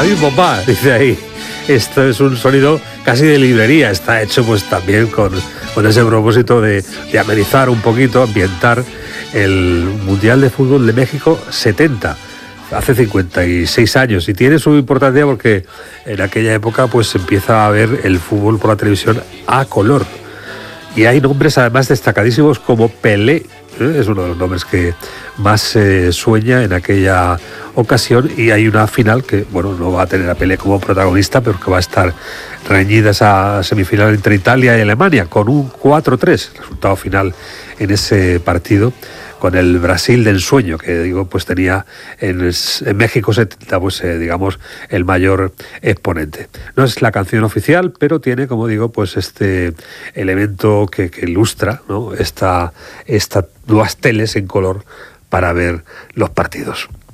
mismo, va, dice ahí. Esto es un sonido casi de librería, está hecho pues también con ese propósito de amenizar un poquito, ambientar el Mundial de Fútbol de México 70, hace 56 años, y tiene su importancia porque en aquella época pues se empieza a ver el fútbol por la televisión a color. Y hay nombres además destacadísimos como Pelé, es uno de los nombres que más sueña en aquella ocasión, y hay una final que, bueno, no va a tener a Pelé como protagonista, pero que va a estar reñida esa semifinal entre Italia y Alemania, con un 4-3, resultado final en ese partido, con el Brasil de ensueño, que digo, pues tenía en México 70, pues digamos, el mayor exponente. No es la canción oficial, pero tiene, como digo, pues este elemento que ilustra, ¿no?, estas nuevas teles en color para ver los partidos.